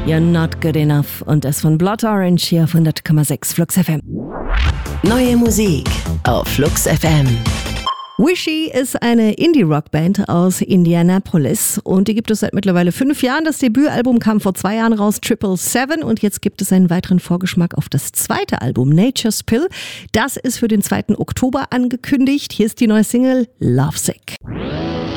You're Not Good Enough und das von Blood Orange hier auf 100,6 Flux FM. Neue Musik auf Flux FM. Wishy ist eine Indie-Rock-Band aus Indianapolis und die gibt es seit mittlerweile 5 Jahren. Das Debütalbum kam vor 2 Jahren raus, 777, und jetzt gibt es einen weiteren Vorgeschmack auf das zweite Album, Nature's Pill. Das ist für den 2. Oktober angekündigt. Hier ist die neue Single Lovesick.